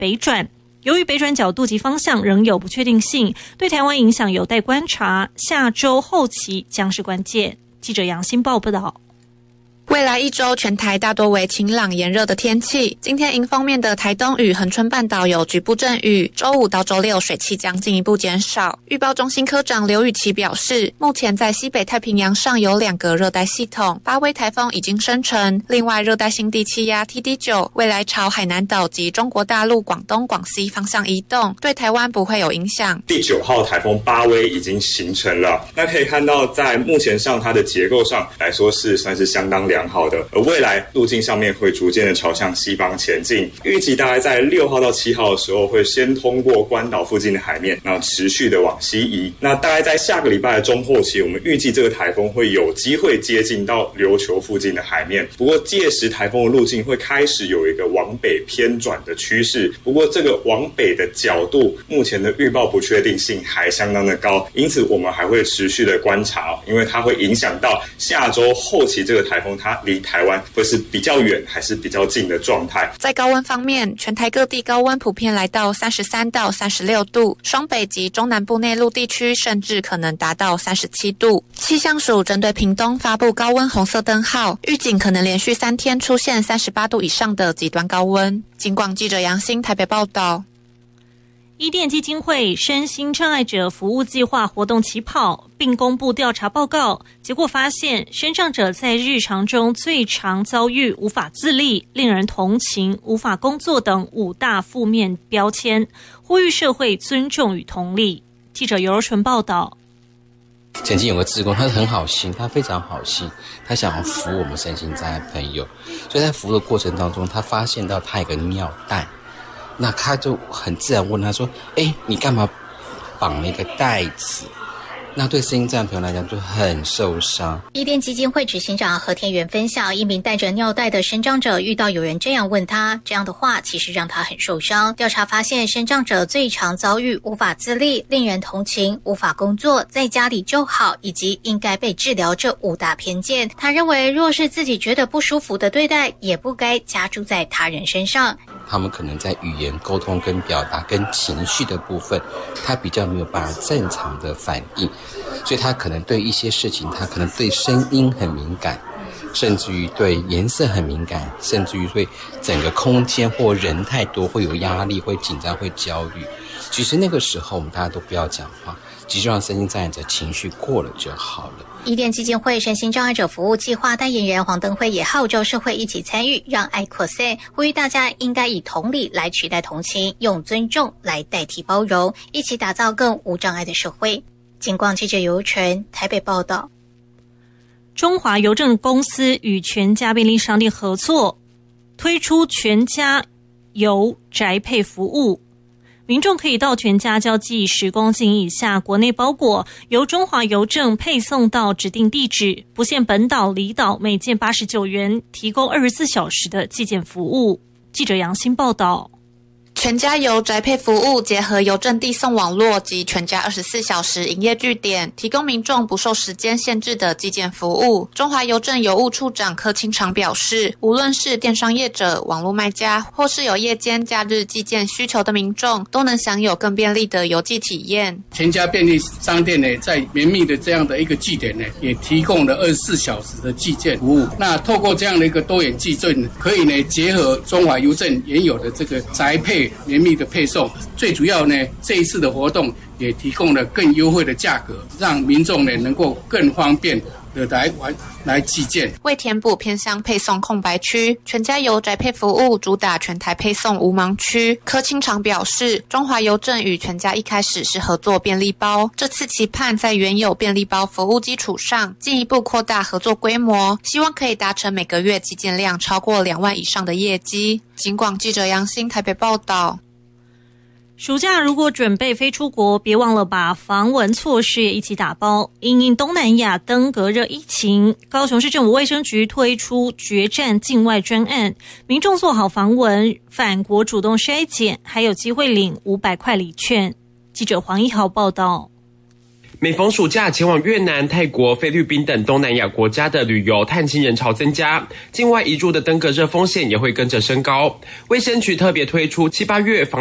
北转。由于北转角度及方向仍有不确定性，对台湾影响有待观察，下周后期将是关键。记者杨新报道。 未来一周全台大多为晴朗炎热的天气，今天迎风面的台东与恒春半岛有局部阵雨，周五到周六水汽将进一步减少。预报中心科长刘雨琦表示，目前在西北太平洋上有2个热带系统，巴威台风已经生成，另外热带性低气压 TD9 未来朝海南岛及中国大陆广东广西方向移动，对台湾不会有影响。 第9号台风巴威已经形成了，那可以看到在目前上它的结构上来说是算是相当良好的，而未来路径上面会逐渐的朝向西方前进，预计大概在6号到7号的时候会先通过关岛附近的海面，然后持续的往西移。那大概在下个礼拜的中后期，我们预计这个台风会有机会接近到琉球附近的海面，不过届时台风的路径会开始有一个往北偏转的趋势，不过这个往北的角度目前的预报不确定性还相当的高，因此我们还会持续的观察，因为它会影响到下周后期这个台风它离台湾会是比较远还是比较近的状态。 在高温方面，全台各地高温普遍来到33到36度，双北及中南部内陆地区甚至可能达到37度。气象署针对屏东发布高温红色灯号，预警可能连续3天出现38度以上的极端高温。警广记者杨欣台北报道。 伊甸基金会身心障碍者服务计划活动起跑，并公布调查报告，结果发现身障者在日常中最常遭遇无法自立、令人同情、无法工作等5大负面标签，呼吁社会尊重与同理。记者尤柔纯报道。 曾经有个志工，他很好心，他非常好心，他想要服务我们身心障碍朋友，所以在服务的过程当中，他发现到他有个尿袋，那他就很自然问他说：“你干嘛绑那个袋子？”那对身心障碍朋友来讲就很受伤。 伊甸基金会执行长何天元分享，一名带着尿袋的身障者遇到有人这样问他，这样的话其实让他很受伤。调查发现，身障者最常遭遇无法自立、令人同情、无法工作、在家里就好以及应该被治疗这5大偏见。他认为，若是自己觉得不舒服的对待，也不该加诸在他人身上。 他们可能在语言沟通跟表达跟情绪的部分，他比较没有办法正常的反应，所以他可能对一些事情，他可能对声音很敏感，甚至于对颜色很敏感，甚至于对整个空间或人太多会有压力，会紧张，会焦虑。其实那个时候我们大家都不要讲话，只是让身心障碍者情绪过了就好了。 伊甸基金会身心障碍者服务计划代言人黄登辉也号召社会一起参与，让爱扩散，呼吁大家应该以同理来取代同情，用尊重来代替包容，一起打造更无障碍的社会。警广记者尤纯台北报道。 中华邮政公司与全家便利商店合作，推出全家邮宅配服务。民众可以到全家交寄10公斤以下国内包裹，由中华邮政配送到指定地址，不限本岛离岛，每件89元，提供24小时的寄件服务。记者杨欣报道。 全家邮宅配服务结合邮政递送网络及全家24小时营业据点，提供民众不受时间限制的寄件服务。中华邮政邮务处长柯清长表示，无论是电商业者、网络卖家，或是有夜间假日寄件需求的民众，都能享有更便利的邮寄体验。 全家便利商店呢，在绵密的这样的一个据点呢，也提供了24小时的寄件服务。那透过这样的一个多元寄件，可以呢结合中华邮政原有的这个宅配绵密的配送，最主要呢，这一次的活动也提供了更优惠的价格，让民众呢能够更方便的来寄件。 为填补偏乡配送空白区，全家邮宅配服务主打全台配送无盲区。柯清长表示，中华邮政与全家一开始是合作便利包，这次期盼在原有便利包服务基础上进一步扩大合作规模，希望可以达成每个月寄件量超过2万以上的业绩。警广记者杨欣台北报道。 暑假如果准备飞出国，别忘了把防蚊措施也一起打包。因应东南亚登革热疫情，高雄市政府卫生局推出决战境外专案，民众做好防蚊，返国主动筛检，还有机会领500块礼券。记者黄一豪报道。 每逢暑假前往越南、泰国、菲律宾等东南亚国家的旅游探亲人潮增加，境外移入的登革热风险也会跟着升高。卫生局特别推出7、8月防